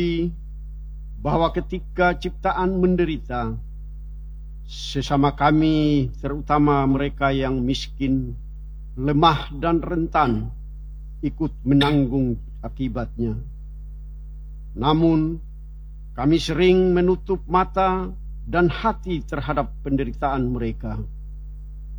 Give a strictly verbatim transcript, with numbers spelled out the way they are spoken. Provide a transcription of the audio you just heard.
bahwa ketika ciptaan menderita, sesama kami, terutama mereka yang miskin, lemah dan rentan, ikut menanggung akibatnya. Namun, kami sering menutup mata dan hati terhadap penderitaan mereka.